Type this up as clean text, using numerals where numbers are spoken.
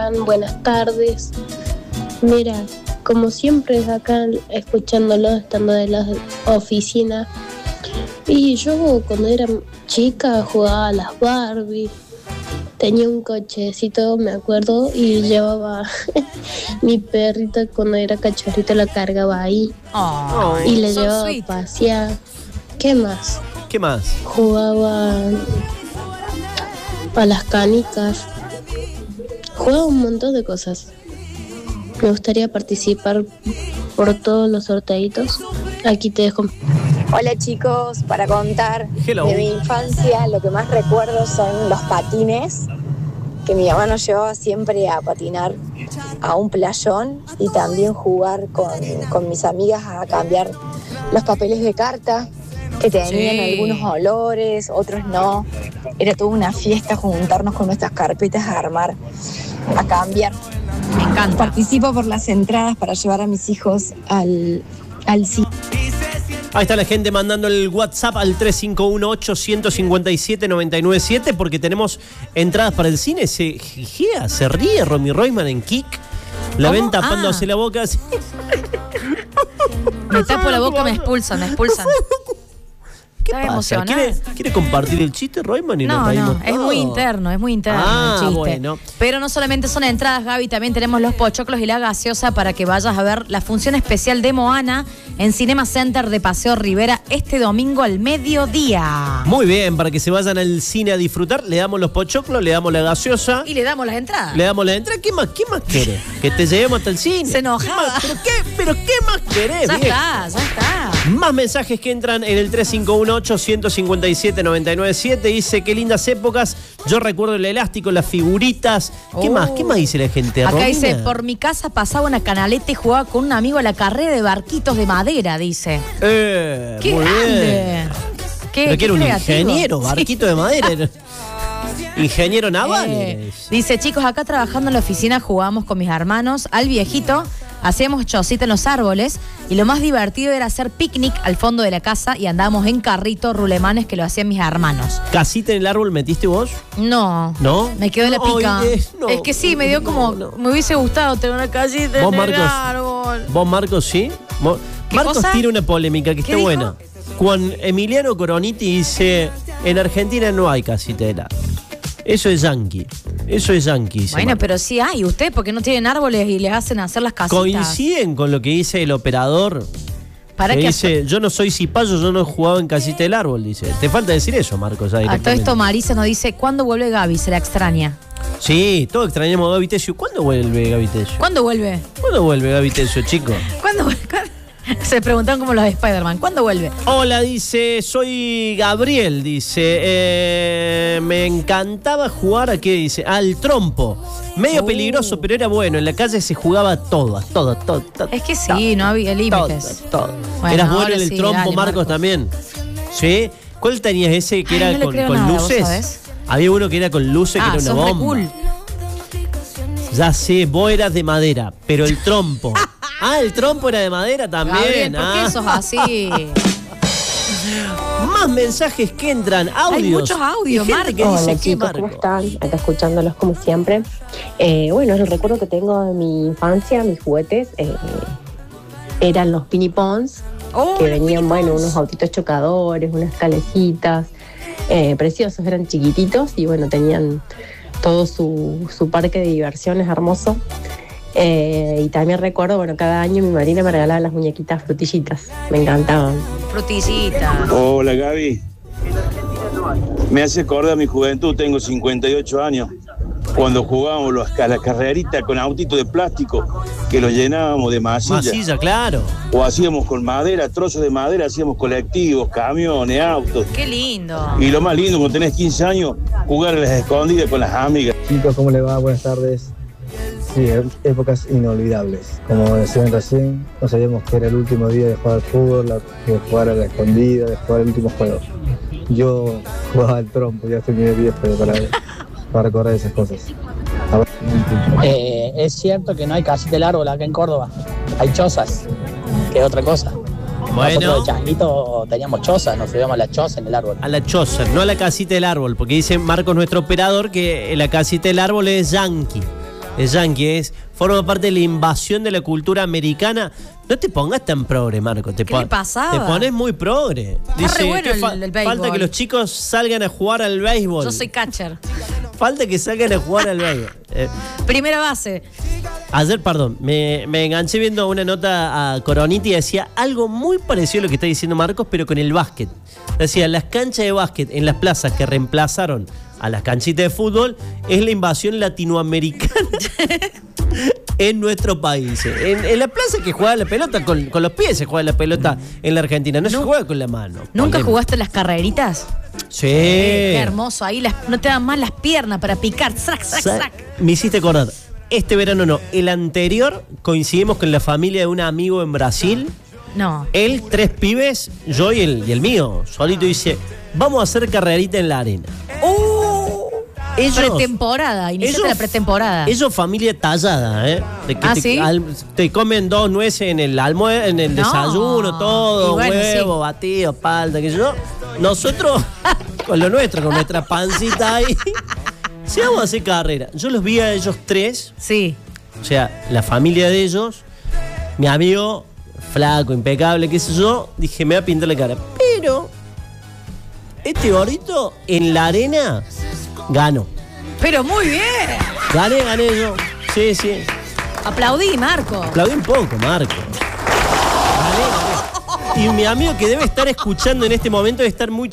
andan? Buenas tardes. Mira, como siempre acá escuchándolo, estando de la oficina. Y yo cuando era chica jugaba a las Barbie. Tenía un cochecito, me acuerdo, y llevaba mi perrita cuando era cachorrito, la cargaba ahí. Oh, y le so llevaba sweet. a pasear. ¿Qué más? ¿Qué más? Jugaba a las canicas. Jugaba un montón de cosas. Me gustaría participar por todos los sorteitos. Aquí te dejo. Hola chicos, para contar Hello. de mi infancia, lo que más recuerdo son los patines, que mi mamá nos llevaba siempre a patinar a un playón y también jugar con mis amigas a cambiar los papeles de carta, que tenían Sí. algunos olores, otros no. Era toda una fiesta juntarnos con nuestras carpetas a armar, a cambiar. Me encanta. Participo por las entradas para llevar a mis hijos al cine. Ahí está la gente mandando el WhatsApp al 351-857-997 porque tenemos entradas para el cine. Se ríe Romy Royman en Kik. La ¿Cómo? ven tapándose la boca así. Me tapo la boca, me expulsan. ¿Qué Estaba pasa? emocionada. ¿Quiere compartir el chiste, Royman? Y nos No, reímos es todos? muy interno el chiste. Bueno. Pero no solamente son entradas, Gaby, también tenemos los pochoclos y la gaseosa para que vayas a ver la función especial de Moana en Cinema Center de Paseo Rivera este domingo al mediodía. Muy bien, para que se vayan al cine a disfrutar, le damos los pochoclos, le damos la gaseosa, Y le damos las entradas. le damos la entrada. ¿Qué más querés? Que te llevemos hasta el cine. Se enojaba. ¿Pero qué más querés? Ya vieja? está. Más mensajes que entran en el 351-857-997. Dice, qué lindas épocas. Yo recuerdo el elástico, las figuritas. ¿Qué más dice la gente? Acá Romina? dice, por mi casa pasaba una canaleta y jugaba con un amigo a la carrera de barquitos de madera, dice. ¡Qué muy grande! bien. ¿Qué, Pero que era un creativo. ingeniero, barquito de madera. Ingeniero naval. Dice, chicos, acá trabajando en la oficina jugábamos con mis hermanos al viejito, hacíamos chocita en los árboles y lo más divertido era hacer picnic al fondo de la casa y andábamos en carrito rulemanes que lo hacían mis hermanos. ¿Casita en el árbol metiste vos? No. ¿No? Me quedó en la pica. Ay, no. Es que sí, me dio como, me hubiese gustado tener una casita ¿Vos, en el Marcos? árbol. ¿Vos, Marcos, sí? ¿Qué Marcos cosa? tira una polémica que ¿Qué está dijo? buena. Juan Emiliano Coroniti dice, en Argentina no hay casita de helado. Eso es yanqui. Dice Bueno, Marcos. pero sí hay. ¿Ustedes por qué no tienen árboles y les hacen hacer las casitas? Coinciden con lo que dice el operador. Para que que dice, yo no soy cipayo, yo no he jugado en casita del árbol, dice. Te falta decir eso, Marcos. A todo esto Marisa nos dice, ¿cuándo vuelve Gaby? Se la extraña. Sí, todos extrañamos a Gaby Tesio. ¿Cuándo vuelve Gaby Tesio? ¿Cuándo vuelve? ¿Cuándo vuelve Gaby Tesio, chico? ¿Cuándo vuelve? Se preguntan como los de Spider-Man. ¿Cuándo vuelve? Hola, dice, soy Gabriel, dice, me encantaba jugar, ¿a qué dice? Al trompo. Medio peligroso, pero era bueno. En la calle se jugaba todo. Es que sí, no había límites. Todo. Bueno, ¿Eras bueno ahora en el sí, trompo, dale, Marcos, también? ¿Sí? ¿Cuál tenías ese que Ay, era no le creo con nada, ¿vos luces? sabés? Había uno que era con luces, que era una sos re bomba. cool. Ya sé, vos eras de madera, pero el trompo. El trompo era de madera también. Gabriel, ¿por qué sos así? Más mensajes que entran, audios. Hay muchos audios, Y gente que Marcos. dice, Hola ¿qué, chicos, ¿cómo Marco? están? Acá escuchándolos como siempre. Bueno, el recuerdo que tengo de mi infancia, mis juguetes, eran los pinipons, que venían, bueno, unos autitos chocadores, unas calecitas, preciosos, eran chiquititos y bueno, tenían todo su parque de diversiones hermoso. Y también recuerdo, bueno, cada año mi madrina me regalaba las muñequitas frutillitas, me encantaban. Frutillita. Hola Gaby, me hace acordar a mi juventud, tengo 58 años, cuando jugábamos a la carrerita con autitos de plástico, que los llenábamos de Masilla, claro. o hacíamos con madera, trozos de madera, hacíamos colectivos, camiones, autos. Qué lindo. Y lo más lindo, cuando tenés 15 años, jugar a las escondidas con las amigas. Chicos, ¿cómo les va? Buenas tardes. Sí, épocas inolvidables. Como decían recién, no sabíamos que era el último día de jugar al fútbol, de jugar a la escondida, de jugar el último juego. Yo jugaba al trompo, ya estoy muy viejo para recordar esas cosas. Es cierto que no hay casita del árbol acá en Córdoba. Hay chozas, que es otra cosa. Bueno. Nosotros de changuito teníamos chozas, nos subíamos a la choza en el árbol. A la choza, no a la casita del árbol, porque dice Marcos, nuestro operador, que la casita del árbol es yankee. Es yankee, forma parte de la invasión de la cultura americana. No te pongas tan progre, Marco. ¿Qué le pasaba? Te pones muy progre. Está re bueno el béisbol. Falta que los chicos salgan a jugar al béisbol. Yo soy catcher. Falta que salgan a jugar al béisbol. Primera base. Ayer, me enganché viendo una nota a Coroniti y decía algo muy parecido a lo que está diciendo Marcos, pero con el básquet. Decía, las canchas de básquet en las plazas que reemplazaron a las canchitas de fútbol es la invasión latinoamericana en nuestro país. En la plaza que juega la pelota, con los pies se juega la pelota en la Argentina, no se juega con la mano. ¿Nunca jugaste las carreritas? Sí. Qué hermoso, ahí no te dan más las piernas para picar. ¡Sac, sac, sac! Me hiciste acordar, este verano no, el anterior coincidimos con la familia de un amigo en Brasil. No. Él, 3 pibes, yo y el mío, solito dice, vamos a hacer carrerita en la arena. Pretemporada, iniciaste la pretemporada. Eso familia tallada, ¿eh? De que ¿sí? Te comen 2 nueces en el en el desayuno, todo, bueno, huevo, batido, palta, que yo. Nosotros, con lo nuestro, con nuestra pancita ahí, sí, vamos a hacer carrera. Yo los vi a ellos 3. Sí. O sea, la familia de ellos, mi amigo, flaco, impecable, qué sé yo, dije, me va a pintar la cara. Pero, este gordito en la arena ganó. Pero muy bien. Gané yo. Sí, sí. Aplaudí, Marco. Aplaudí un poco, Marco. Gané. Y mi amigo que debe estar escuchando en este momento debe estar muy